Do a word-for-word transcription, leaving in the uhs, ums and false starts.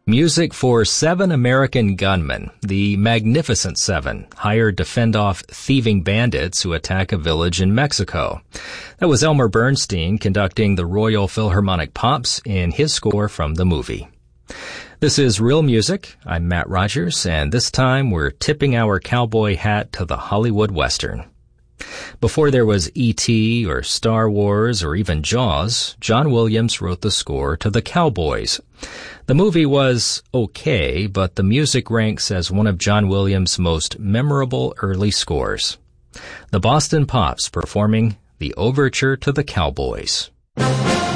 Music for Seven American Gunmen, the Magnificent Seven, hired to fend off thieving bandits who attack a village in Mexico. That was Elmer Bernstein conducting the Royal Philharmonic Pops in his score from the movie. This is Real Music. I'm Matt Rogers, and this time we're tipping our cowboy hat to the Hollywood Western. Before there was E T or Star Wars or even Jaws, John Williams wrote the score to The Cowboys. The movie was okay, but the music ranks as one of John Williams' most memorable early scores. The Boston Pops performing the Overture to The Cowboys.